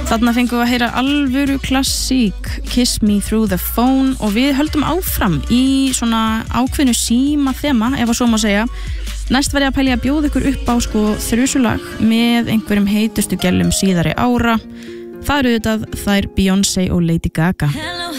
Þarna fengum við að heyra alvöru klassík Kiss Me Through the Phone og við höldum áfram í svona ákveðnu síma þema, ef að svo má segja. Næst var ég að pæli að bjóða ykkur upp á þrusulag með einhverjum heitustu gælum síðari ára. Það eru auðvitað þær Beyoncé og Lady Gaga.